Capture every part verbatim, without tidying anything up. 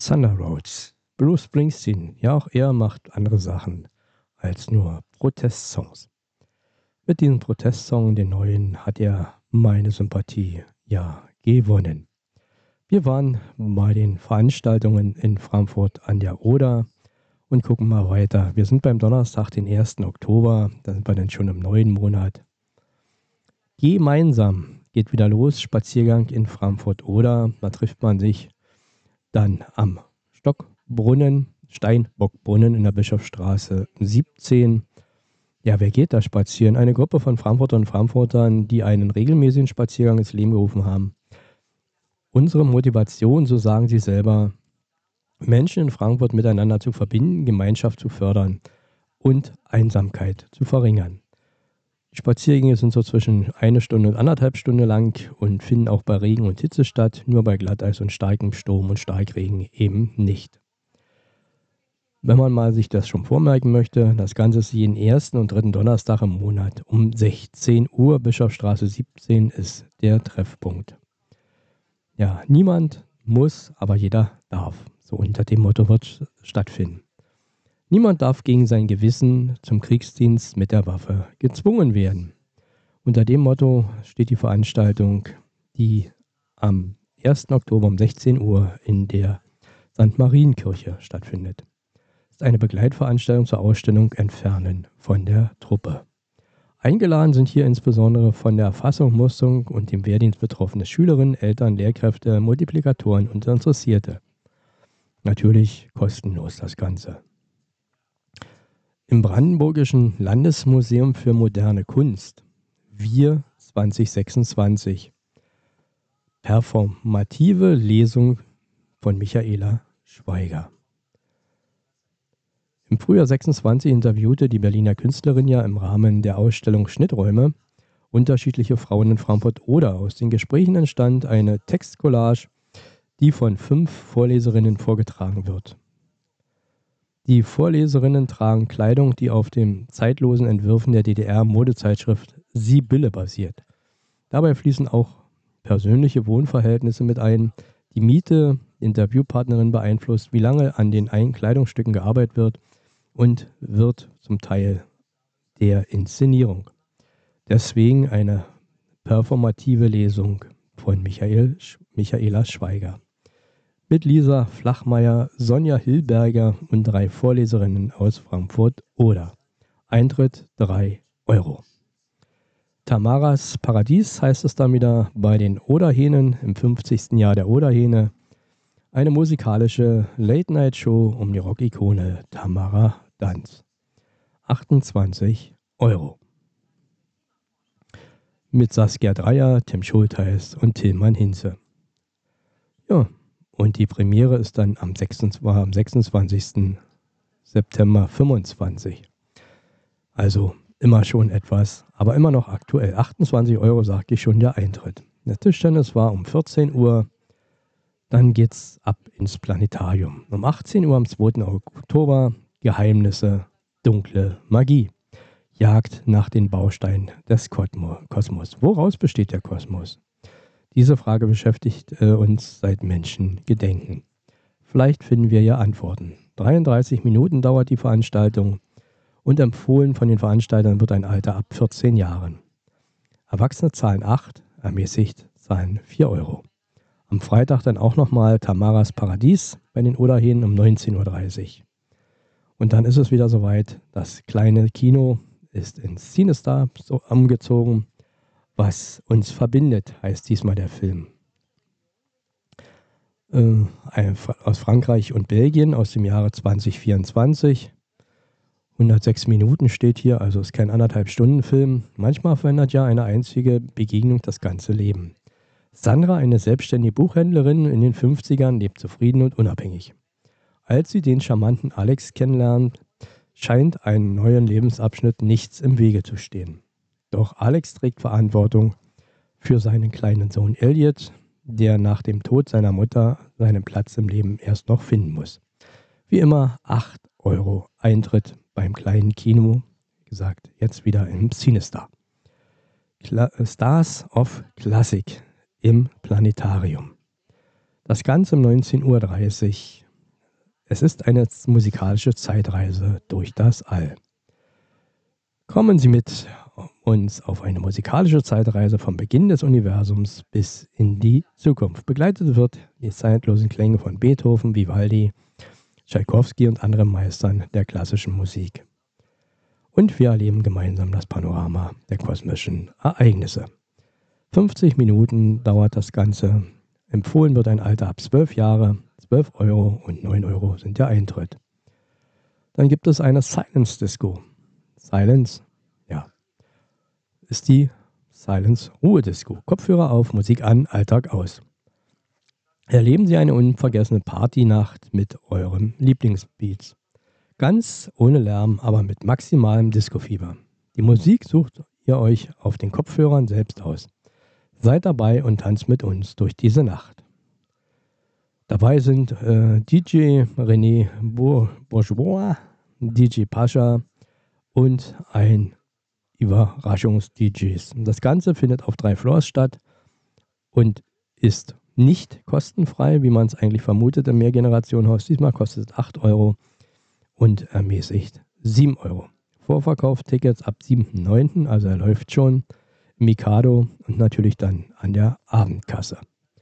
Thunder Roads. Bruce Springsteen, ja auch er macht andere Sachen als nur Protestsongs. Mit diesem Protestsong, den neuen, hat er meine Sympathie ja gewonnen. Wir waren bei den Veranstaltungen in Frankfurt an der Oder und gucken mal weiter. Wir sind beim Donnerstag, den ersten Oktober, da sind wir dann schon im neuen Monat. Gemeinsam geht wieder los, Spaziergang in Frankfurt-Oder. Da trifft man sich dann am Stockbrunnen, Steinbockbrunnen in der Bischofsstraße siebzehn. Ja, wer geht da spazieren? Eine Gruppe von Frankfurtern und Frankfurtern, die einen regelmäßigen Spaziergang ins Leben gerufen haben. Unsere Motivation, so sagen sie selber, Menschen in Frankfurt miteinander zu verbinden, Gemeinschaft zu fördern und Einsamkeit zu verringern. Die Spaziergänge sind so zwischen eine Stunde und anderthalb Stunde lang und finden auch bei Regen und Hitze statt, nur bei Glatteis und starkem Sturm und Starkregen eben nicht. Wenn man mal sich das schon vormerken möchte, das Ganze ist jeden ersten und dritten Donnerstag im Monat um sechzehn Uhr, Bischofsstraße siebzehn ist der Treffpunkt. Ja, niemand muss, aber jeder darf. So unter dem Motto wird es stattfinden. Niemand darf gegen sein Gewissen zum Kriegsdienst mit der Waffe gezwungen werden. Unter dem Motto steht die Veranstaltung, die am ersten Oktober um sechzehn Uhr in der Sankt Marienkirche stattfindet. Es ist eine Begleitveranstaltung zur Ausstellung Entfernen von der Truppe. Eingeladen sind hier insbesondere von der Erfassung, Musterung und dem Wehrdienst betroffene Schülerinnen, Eltern, Lehrkräfte, Multiplikatoren und Interessierte. Natürlich kostenlos das Ganze. Im Brandenburgischen Landesmuseum für moderne Kunst, wir zwanzig sechsundzwanzig. Performative Lesung von Michaela Schweiger. Im Frühjahr sechsundzwanzig interviewte die Berliner Künstlerin ja im Rahmen der Ausstellung Schnitträume unterschiedliche Frauen in Frankfurt-Oder. Aus den Gesprächen entstand eine Textcollage, die von fünf Vorleserinnen vorgetragen wird. Die Vorleserinnen tragen Kleidung, die auf den zeitlosen Entwürfen der D D R-Modezeitschrift Sibylle basiert. Dabei fließen auch persönliche Wohnverhältnisse mit ein. Die Miete, Interviewpartnerin beeinflusst, wie lange an den einen Kleidungsstücken gearbeitet wird und wird zum Teil der Inszenierung. Deswegen eine performative Lesung von Michael, Michaela Schweiger. Mit Lisa Flachmeier, Sonja Hilberger und drei Vorleserinnen aus Frankfurt-Oder. Eintritt drei Euro. Tamaras Paradies heißt es dann wieder bei den Oderhähnen im fünfzigsten Jahr der Oderhähne. Eine musikalische Late-Night-Show um die Rockikone Tamara Danz. achtundzwanzig Euro. Mit Saskia Dreyer, Tim Schultheis und Tillmann Hinze. Ja. Und die Premiere ist dann am sechsundzwanzigsten September fünfundzwanzig. Also immer schon etwas, aber immer noch aktuell. achtundzwanzig Euro sagte ich schon, der Eintritt. Der Tischtennis war um vierzehn Uhr. Dann geht's ab ins Planetarium. Um achtzehn Uhr am zweiten Oktober Geheimnisse, dunkle Magie. Jagd nach den Bausteinen des Kosmos. Woraus besteht der Kosmos? Diese Frage beschäftigt äh, uns seit Menschengedenken. Vielleicht finden wir ja Antworten. dreiunddreißig Minuten dauert die Veranstaltung und empfohlen von den Veranstaltern wird ein Alter ab vierzehn Jahren. Erwachsene zahlen acht, ermäßigt zahlen vier Euro. Am Freitag dann auch nochmal Tamaras Paradies bei den Oderhähnen um neunzehn Uhr dreißig. Und dann ist es wieder soweit, das kleine Kino ist ins CineStar so umgezogen. Was uns verbindet, heißt diesmal der Film. Äh, aus Frankreich und Belgien aus dem Jahre zwanzig vierundzwanzig. hundertsechs Minuten steht hier, also ist kein anderthalb Stunden Film. Manchmal verändert ja eine einzige Begegnung das ganze Leben. Sandra, eine selbstständige Buchhändlerin in den fünfzigern, lebt zufrieden und unabhängig. Als sie den charmanten Alex kennenlernt, scheint einem neuen Lebensabschnitt nichts im Wege zu stehen. Doch Alex trägt Verantwortung für seinen kleinen Sohn Elliot, der nach dem Tod seiner Mutter seinen Platz im Leben erst noch finden muss. Wie immer acht Euro Eintritt beim kleinen Kino, gesagt, jetzt wieder im CineStar. Kla- Stars of Classic im Planetarium. Das Ganze um neunzehn Uhr dreißig Es ist eine musikalische Zeitreise durch das All. Kommen Sie mit uns auf eine musikalische Zeitreise vom Beginn des Universums bis in die Zukunft. Begleitet wird die zeitlosen Klänge von Beethoven, Vivaldi, Tschaikowski und anderen Meistern der klassischen Musik. Und wir erleben gemeinsam das Panorama der kosmischen Ereignisse. fünfzig Minuten dauert das Ganze. Empfohlen wird ein Alter ab zwölf Jahre, zwölf Euro und neun Euro sind der Eintritt. Dann gibt es eine Silence Disco. Silence, ja, ist die Silence Ruhe Disco. Kopfhörer auf, Musik an, Alltag aus. Erleben Sie eine unvergessene Partynacht mit euren Lieblingsbeats. Ganz ohne Lärm, aber mit maximalem Disco-Fieber. Die Musik sucht ihr euch auf den Kopfhörern selbst aus. Seid dabei und tanzt mit uns durch diese Nacht. Dabei sind äh, D J René Bourgeois, D J Pascha und ein Überraschungs-D Js. Das Ganze findet auf drei Floors statt und ist nicht kostenfrei, wie man es eigentlich vermutet im Mehrgenerationenhaus. Diesmal kostet es acht Euro und ermäßigt sieben Euro. Vorverkauf-Tickets ab siebten neunten, also er läuft schon im Mikado und natürlich dann an der Abendkasse.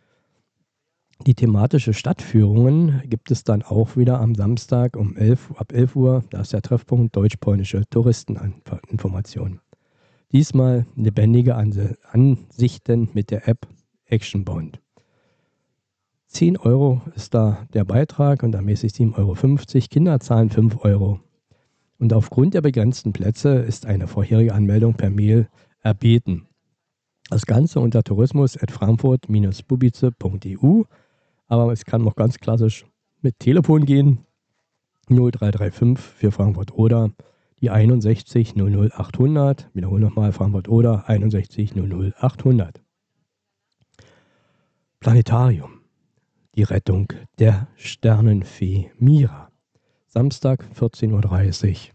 Die thematische Stadtführungen gibt es dann auch wieder am Samstag um elf, ab elf Uhr. Da ist der Treffpunkt deutsch-polnische Touristeninformation. Diesmal lebendige Ansichten mit der App Actionbound. zehn Euro ist da der Beitrag und ermäßigt sieben Euro fünfzig. Kinder zahlen fünf Euro. Und aufgrund der begrenzten Plätze ist eine vorherige Anmeldung per Mail erbeten. Das Ganze unter tourismus at frankfurt bubice punkt e u. Aber es kann noch ganz klassisch mit Telefon gehen. null drei drei fünf für Frankfurt oder die einundsechzig null null achthundert. Wiederhole nochmal Frankfurt oder einundsechzig null null achthundert. Planetarium. Die Rettung der Sternenfee Mira. Samstag vierzehn Uhr dreißig.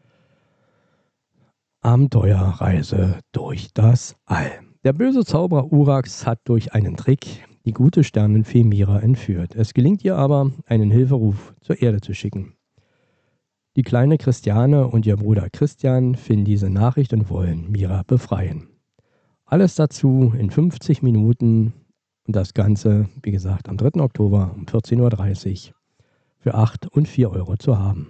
Abenteuerreise durch das All. Der böse Zauberer Urax hat durch einen Trick die gute Sternenfee Mira entführt. Es gelingt ihr aber, einen Hilferuf zur Erde zu schicken. Die kleine Christiane und ihr Bruder Christian finden diese Nachricht und wollen Mira befreien. Alles dazu in fünfzig Minuten und das Ganze, wie gesagt, am dritten Oktober um vierzehn Uhr dreißig für acht und vier Euro zu haben.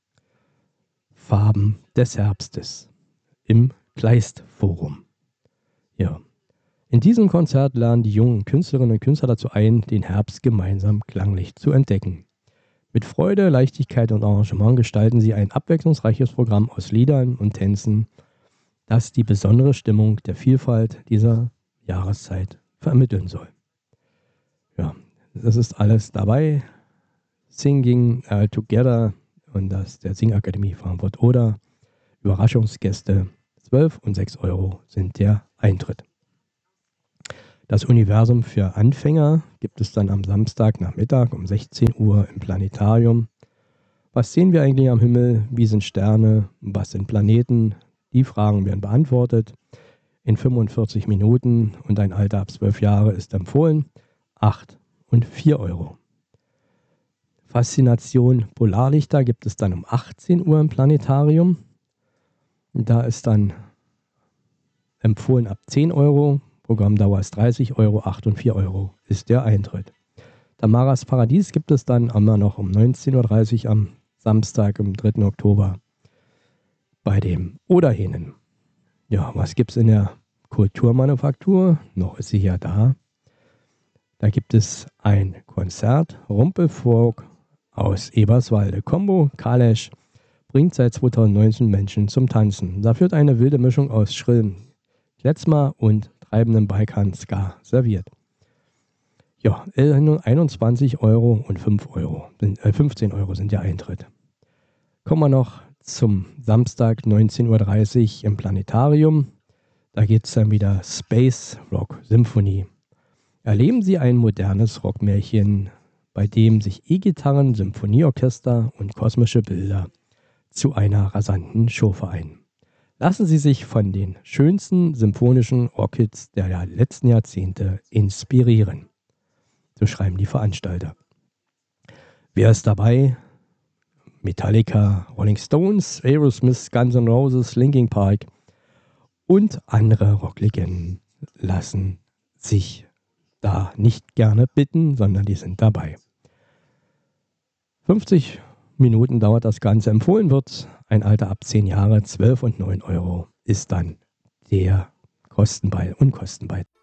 Farben des Herbstes im Kleist Forum. Ja. In diesem Konzert lernen die jungen Künstlerinnen und Künstler dazu ein, den Herbst gemeinsam klanglich zu entdecken. Mit Freude, Leichtigkeit und Arrangement gestalten sie ein abwechslungsreiches Programm aus Liedern und Tänzen, das die besondere Stimmung der Vielfalt dieser Jahreszeit vermitteln soll. Ja, das ist alles dabei. Singing uh, Together und das der Singakademie Frankfurt oder Überraschungsgäste. zwölf und sechs Euro sind der Eintritt. Das Universum für Anfänger gibt es dann am Samstagnachmittag um sechzehn Uhr im Planetarium. Was sehen wir eigentlich am Himmel? Wie sind Sterne? Was sind Planeten? Die Fragen werden beantwortet in fünfundvierzig Minuten und ein Alter ab zwölf Jahre ist empfohlen. acht und vier Euro. Faszination Polarlichter gibt es dann um achtzehn Uhr im Planetarium. Da ist dann empfohlen ab zehn Euro. Programmdauer ist dreißig Euro, acht und vier Euro ist der Eintritt. Tamaras Paradies gibt es dann immer noch um neunzehn Uhr dreißig am Samstag, am dritten Oktober bei dem Oderhähnen. Ja, was gibt es in der Kulturmanufaktur? Noch ist sie ja da. Da gibt es ein Konzert, Rumpelfolk aus Eberswalde. Combo Kalesch bringt seit zweitausendneunzehn Menschen zum Tanzen. Da wird eine wilde Mischung aus schrillem Klezmer und treibendem Balkan-Ska serviert. Ja, einundzwanzig Euro und fünf Euro, äh, fünfzehn Euro sind der Eintritt. Kommen wir noch zum Samstag neunzehn Uhr dreißig im Planetarium. Da geht es dann wieder Space Rock Symphonie. Erleben Sie ein modernes Rockmärchen, bei dem sich E-Gitarren, Symphonieorchester und kosmische Bilder zu einer rasanten Show vereinen. Lassen Sie sich von den schönsten symphonischen Rockhits der letzten Jahrzehnte inspirieren. So schreiben die Veranstalter. Wer ist dabei? Metallica, Rolling Stones, Aerosmith, Guns N' Roses, Linkin Park und andere Rocklegenden lassen sich da nicht gerne bitten, sondern die sind dabei. fünfzig Minuten dauert das Ganze. Empfohlen wird ein Alter ab zehn Jahre, zwölf und neun Euro ist dann der Kostenbeitrag, Unkostenbeitrag.